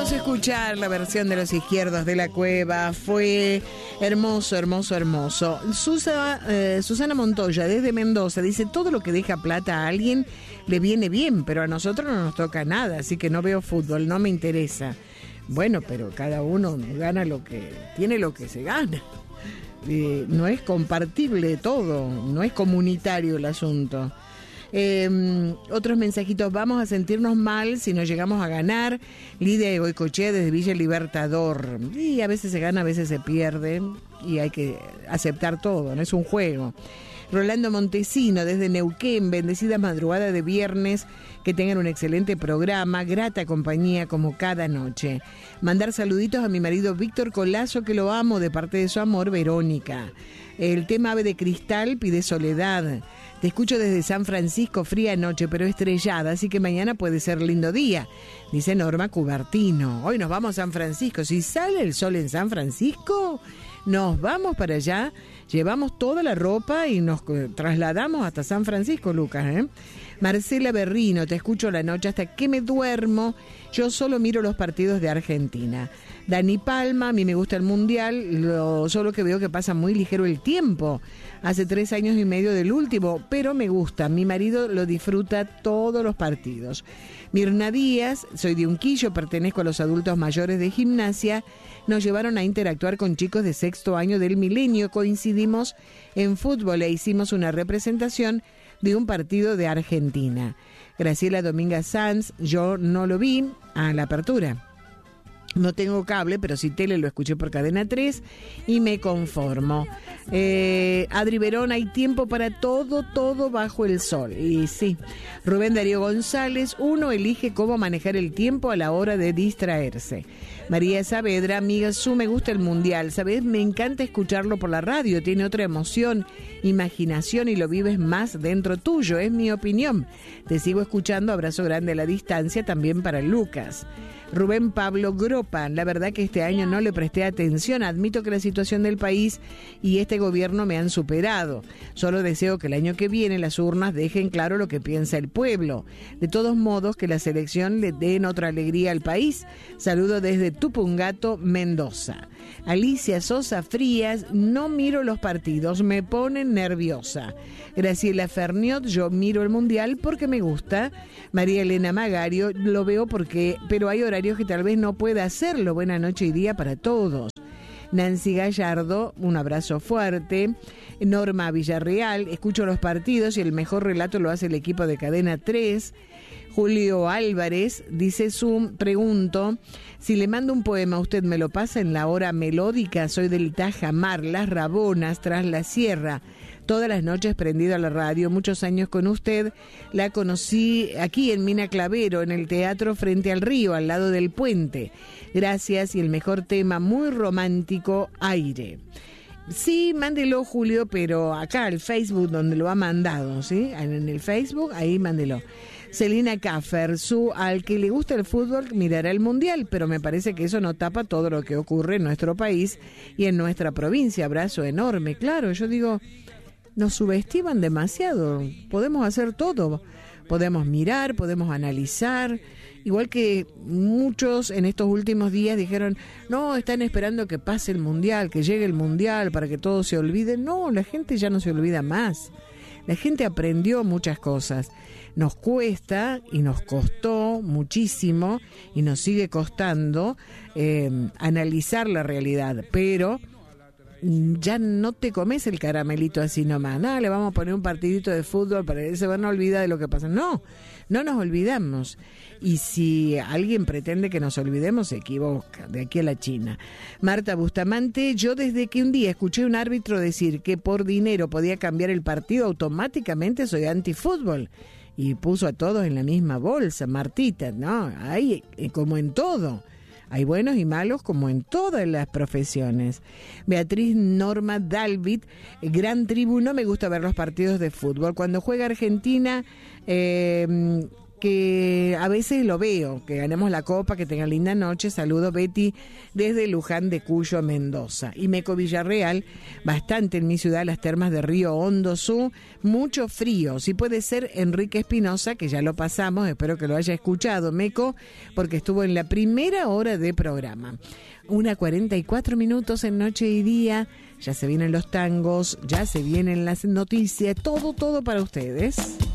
Acabamos de escuchar la versión de Los Izquierdos de la Cueva. Fue hermoso, hermoso, hermoso. Susana Montoya, desde Mendoza, dice: todo lo que deja plata a alguien le viene bien, pero a nosotros no nos toca nada, así que no veo fútbol, no me interesa. Bueno, pero cada uno gana lo que tiene, lo que se gana. No es compartible todo, no es comunitario el asunto. Otros mensajitos: vamos a sentirnos mal si no llegamos a ganar. Lidia de Goicoechea desde Villa Libertador. Y a veces se gana, a veces se pierde, y hay que aceptar todo, no es un juego. Rolando Montesino desde Neuquén: bendecida madrugada de viernes, que tengan un excelente programa, grata compañía como cada noche. Mandar saluditos a mi marido Víctor Colazo, que lo amo, de parte de su amor Verónica. El tema Ave de Cristal pide Soledad. Te escucho desde San Francisco, fría noche pero estrellada, así que mañana puede ser lindo día, dice Norma Cubertino. Hoy nos vamos a San Francisco. Si sale el sol en San Francisco, nos vamos para allá, llevamos toda la ropa y nos trasladamos hasta San Francisco, Lucas, Marcela Berrino: te escucho la noche hasta que me duermo, yo solo miro los partidos de Argentina. Dani Palma: a mí me gusta el Mundial, solo que veo que pasa muy ligero el tiempo. Hace 3 años y medio del último, pero me gusta. Mi marido lo disfruta todos los partidos. Mirna Díaz: soy de Unquillo, pertenezco a los adultos mayores de gimnasia. Nos llevaron a interactuar con chicos de 6º año del milenio. Coincidimos en fútbol e hicimos una representación de un partido de Argentina. Graciela Dominga Sanz: yo no lo vi a la apertura. No tengo cable, pero sí tele, lo escuché por Cadena 3 y me conformo. Adri Verón: hay tiempo para todo bajo el sol. Y sí. Rubén Darío González: uno elige cómo manejar el tiempo a la hora de distraerse. María Saavedra: amiga me gusta el Mundial, ¿sabes? Me encanta escucharlo por la radio, tiene otra emoción, imaginación y lo vives más dentro tuyo, es mi opinión. Te sigo escuchando, abrazo grande a la distancia, también para Lucas. Rubén Pablo Gropa: la verdad que este año no le presté atención, admito que la situación del país y este gobierno me han superado, solo deseo que el año que viene las urnas dejen claro lo que piensa el pueblo, de todos modos que la selección le den otra alegría al país. Saludo desde Tupungato, Mendoza. Alicia Sosa Frías: no miro los partidos, me ponen nerviosa. Graciela Ferniot: yo miro el Mundial porque me gusta. María Elena Magario: lo veo pero hay horarios que tal vez no pueda hacerlo. Buena noche y día para todos. Nancy Gallardo: un abrazo fuerte. Norma Villarreal: escucho los partidos y el mejor relato lo hace el equipo de Cadena 3. Julio Álvarez dice: pregunto, si le mando un poema, ¿usted me lo pasa en la hora melódica? Soy del Tajamar, Las Rabonas, Tras la Sierra. Todas las noches prendido a la radio, muchos años con usted. La conocí aquí en Mina Clavero, en el teatro frente al río, al lado del puente. Gracias, y el mejor tema, muy romántico, Aire. Sí, mándelo, Julio, pero acá al Facebook donde lo ha mandado, ¿sí? En el Facebook, ahí mándelo. Celina Caffer: al que le gusta el fútbol mirará el Mundial, pero me parece que eso no tapa todo lo que ocurre en nuestro país y en nuestra provincia. Abrazo enorme. Claro, yo digo, nos subestiman demasiado. Podemos hacer todo. Podemos mirar, podemos analizar. Igual que muchos en estos últimos días dijeron: no, están esperando que pase el Mundial, que llegue el Mundial para que todo se olvide. No, la gente ya no se olvida más. La gente aprendió muchas cosas. Nos cuesta y nos costó muchísimo y nos sigue costando analizar la realidad, pero ya no te comes el caramelito así nomás. Nada, le vamos a poner un partidito de fútbol para que se van a olvidar de lo que pasa. No nos olvidamos. Y si alguien pretende que nos olvidemos, se equivoca. De aquí a la China. Marta Bustamante: yo desde que un día escuché a un árbitro decir que por dinero podía cambiar el partido, automáticamente soy antifútbol. Y puso a todos en la misma bolsa, Martita, ¿no? Ahí, como en todo. Hay buenos y malos como en todas las profesiones. Beatriz Norma Dalvit: Gran Tribu, no me gusta ver los partidos de fútbol. Cuando juega Argentina, que a veces lo veo, que ganemos la copa, que tengan linda noche. Saludos, Betty, desde Luján de Cuyo, Mendoza. Y Meco Villarreal, bastante en mi ciudad, las termas de Río Hondo Sur, mucho frío. Si puede ser Enrique Espinosa, que ya lo pasamos, espero que lo haya escuchado, Meco, porque estuvo en la primera hora de programa. 1:44 en Noche y Día, ya se vienen los tangos, ya se vienen las noticias, todo para ustedes.